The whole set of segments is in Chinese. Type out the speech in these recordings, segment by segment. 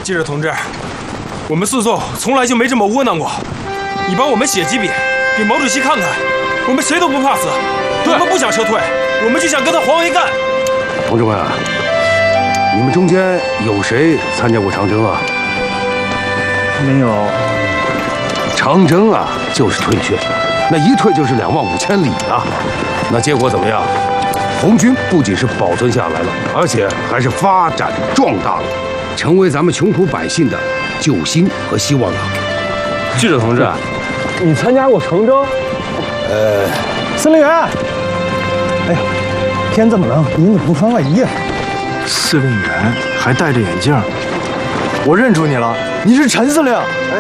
记者同志，我们诉讼从来就没这么窝囊过。你帮我们写几笔，给毛主席看看，我们谁都不怕死。我们不想撤退，我们就想跟他黄维干。 同志们，你们中间有谁参加过长征啊？ 没有。 长征啊，就是退却，那一退就是25000里啊。那结果怎么样？红军不仅是保存下来了，而且还是发展壮大了，成为咱们穷苦百姓的救星和希望啊！ 记者同志，你参加过长征？ 司令员，哎呀，天这么冷，您怎么不穿外衣啊？ 司令员还戴着眼镜，我认出你了，你是陈司令。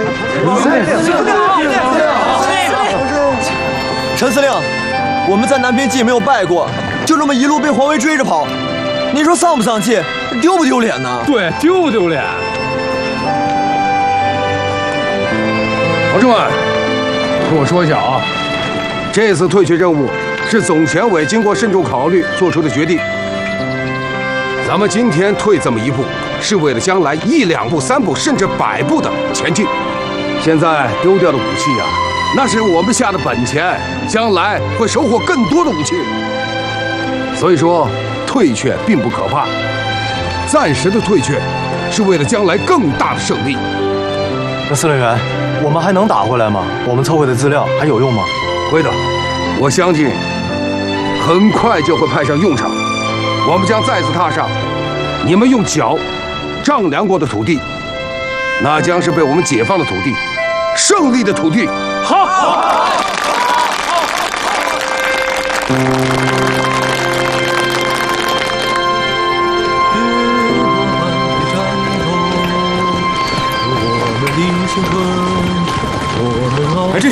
陈司令，我们在南平既没有败过，就这么一路被黄维追着跑，你说丧不丧气，丢不丢脸呢？ 对，丢不丢脸？ 同志们，听我说一下啊，这次退却任务是总前委经过慎重考虑做出的决定。咱们今天退这么一步，是为了将来1、2步、3步，甚至100步的前进。现在丢掉的武器啊，那是我们下的本钱，将来会收获更多的武器。所以说，退却并不可怕，暂时的退却是为了将来更大的胜利。 那司令员，我们还能打回来吗？我们凑回的资料还有用吗？ 会的，我相信很快就会派上用场。我们将再次踏上你们用脚丈量过的土地，那将是被我们解放的土地，胜利的土地。好。 哎，这